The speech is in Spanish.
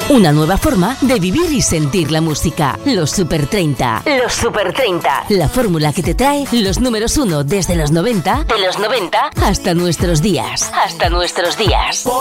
Una nueva forma de vivir y sentir la música. Los Super 30. Los Super 30. La fórmula que te trae los números 1 desde los 90, de los 90 hasta nuestros días. Hasta nuestros días.